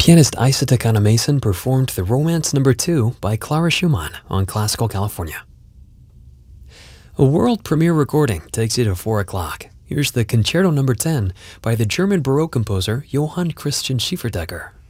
Pianist Isata Kanemason performed the Romance No. 2 by Clara Schumann on Classical California. A world premiere recording takes you to 4 o'clock. Here's the Concerto No. 10 by the German Baroque composer Johann Christian Schieferdecker.